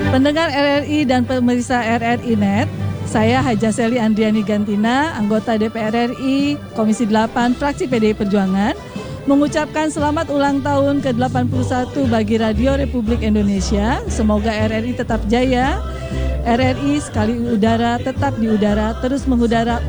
Pendengar RRI dan pemirsa RRI Net, saya Haja Seli Andriani Gantina, anggota DPR RI, Komisi 8, Fraksi PDI Perjuangan, mengucapkan selamat ulang tahun ke-81 bagi Radio Republik Indonesia. Semoga RRI tetap jaya, RRI sekali udara tetap di udara, terus mengudara